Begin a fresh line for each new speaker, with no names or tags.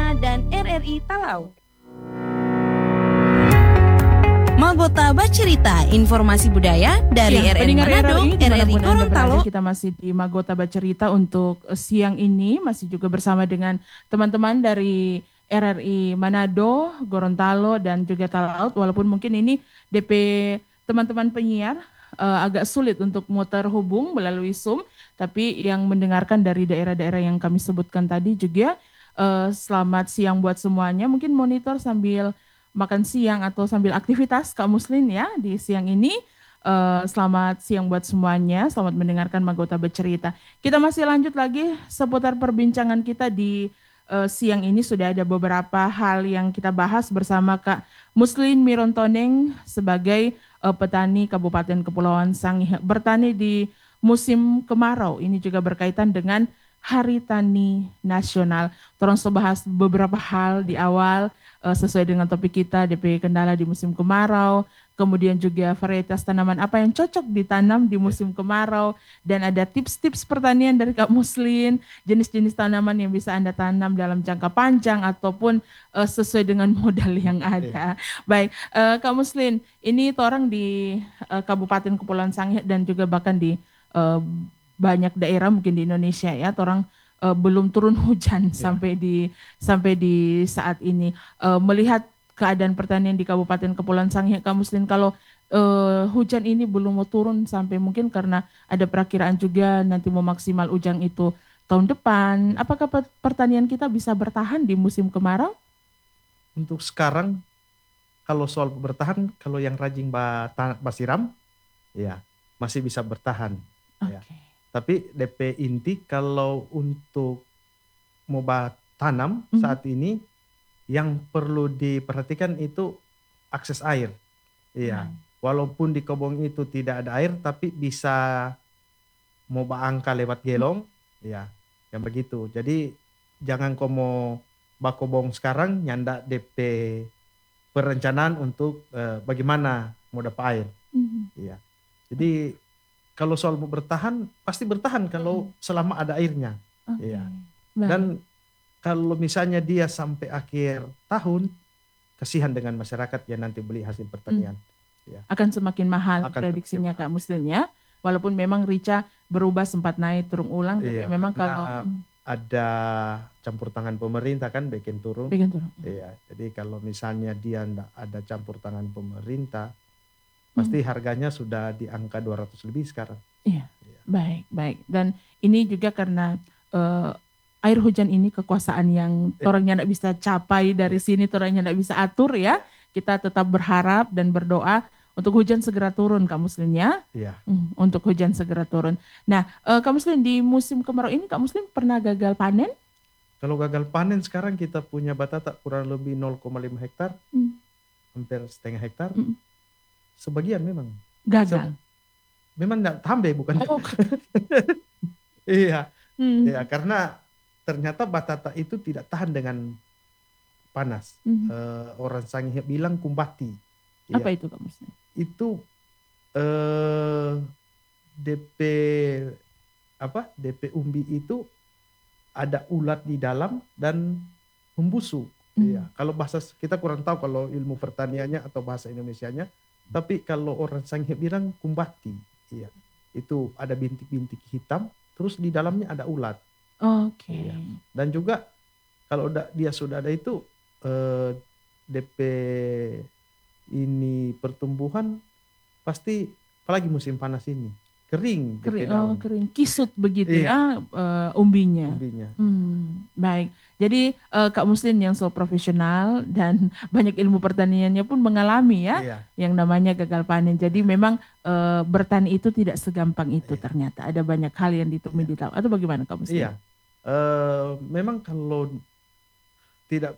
Utama dan RRI Talau. Magota Bacerita, informasi budaya dari RRI Manado, RRI Gorontalo.
Kita masih di Magota Bacerita untuk siang ini, masih juga bersama dengan teman-teman dari RRI Manado, Gorontalo, dan juga Talaut. Walaupun mungkin ini DP teman-teman penyiar agak sulit untuk muter hubung melalui Zoom, tapi yang mendengarkan dari daerah-daerah yang kami sebutkan tadi juga selamat siang buat semuanya. Mungkin monitor sambil makan siang atau sambil aktivitas Kak Muslin ya di siang ini. Selamat siang buat semuanya, selamat mendengarkan Magota Bercerita. Kita masih lanjut lagi seputar perbincangan kita di siang ini. Sudah ada beberapa hal yang kita bahas bersama Kak Muslin Mirontoneng sebagai petani Kabupaten Kepulauan Sangihe. Bertani di musim kemarau, ini juga berkaitan dengan Hari Tani Nasional. Terus bahas beberapa hal di awal sesuai dengan topik kita, DP kendala di musim kemarau, kemudian juga varietas tanaman apa yang cocok ditanam di musim kemarau, dan ada tips-tips pertanian dari Kak Muslin, jenis-jenis tanaman yang bisa Anda tanam dalam jangka panjang ataupun sesuai dengan modal yang ada. Baik, Kak Muslin, ini orang di Kabupaten Kepulauan Sangihe dan juga bahkan di banyak daerah mungkin di Indonesia ya, orang belum turun hujan sampai di saat ini. Melihat keadaan pertanian di Kabupaten Kepulauan Sangihe, Kak Muslin, kalau hujan ini belum mau turun sampai mungkin karena ada perakiraan juga nanti mau maksimal hujan itu tahun depan, apakah pertanian kita bisa bertahan di musim kemarau?
Untuk sekarang, kalau soal bertahan, kalau yang rajin basiram, ya masih bisa bertahan. Ya. Tapi DP inti kalau untuk mau tanam saat ini yang perlu diperhatikan itu akses air. Iya. Walaupun di kebun itu tidak ada air tapi bisa mau angka lewat gelong, ya. Yang begitu. Jadi jangan mau bakobong sekarang nyanda DP perencanaan untuk bagaimana mau dapat air. Iya. Jadi kalau soal mau bertahan, pasti bertahan kalau selama ada airnya. Ya. Dan kalau misalnya dia sampai akhir tahun, kasihan dengan masyarakat yang nanti beli hasil pertanian. Ya.
Akan semakin mahal prediksinya Kak Muslin ya. Walaupun memang rica berubah sempat naik turun ulang, tapi memang kalau
ada campur tangan pemerintah kan bikin turun. Iya. Jadi kalau misalnya dia enggak ada campur tangan pemerintah, pasti harganya sudah di angka 200 lebih sekarang.
Iya, baik. Dan ini juga karena air hujan ini kekuasaan yang orangnya tidak bisa capai dari sini, orangnya tidak bisa atur ya. Kita tetap berharap dan berdoa untuk hujan segera turun, Kak Muslin ya.
Iya.
Untuk hujan segera turun. Nah, Kak Muslin di musim kemarau ini Kak Muslin pernah gagal panen?
Kalau gagal panen sekarang kita punya batata kurang lebih 0,5 hektar, hampir setengah hektar. Sebagian memang
gagal.
Memang enggak tambe bukan. Iya. Ya, karena ternyata batata itu tidak tahan dengan panas. Orang Sangihe bilang kumbati.
Apa itu Kak Muslin?
Itu DP umbi itu ada ulat di dalam dan membusuk. Iya. Kalau bahasa kita kurang tahu kalau ilmu pertaniannya atau bahasa Indonesianya. Tapi kalau orang Sangihe bilang kumbati, iya, itu ada bintik-bintik hitam, terus di dalamnya ada ulat. Iya. Dan juga kalau dia sudah ada itu DP ini pertumbuhan pasti, apalagi musim panas ini kering.
Kering, kisut begitu ya umbinya. Baik. Jadi Kak Muslin yang so profesional dan banyak ilmu pertaniannya pun mengalami ya yang namanya gagal panen. Jadi memang bertani itu tidak segampang itu ternyata. Ada banyak hal yang ditemui di dalam. Atau bagaimana Kak Muslin?
Iya. Memang kalau tidak